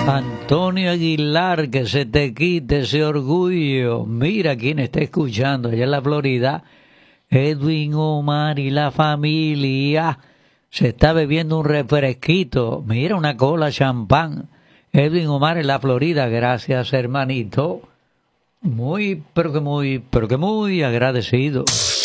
Antonio Aguilar, que se te quite ese orgullo. Mira quién está escuchando allá en la Florida. Edwin Omar y la familia. Se está bebiendo un refresquito. Mira, una cola champán. Edwin Omar en la Florida. Gracias, hermanito. Muy, pero que muy agradecido.